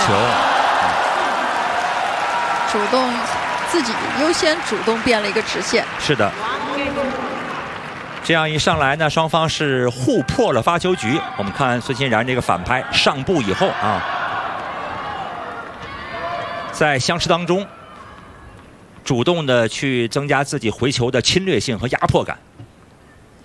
球， 主动自己优先主动变了一个直线。 是的。这样一上来呢，双方是互破了发球局。我们看孙欣然这个反拍上步以后啊，在相持当中，主动的去增加自己回球的侵略性和压迫感。